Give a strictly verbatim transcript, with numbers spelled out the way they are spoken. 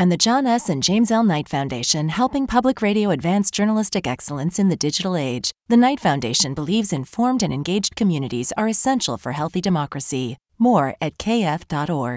and the John S. and James L. Knight Foundation, helping public radio advance journalistic excellence in the digital age. The Knight Foundation believes informed and engaged communities are essential for healthy democracy. More at k f dot org.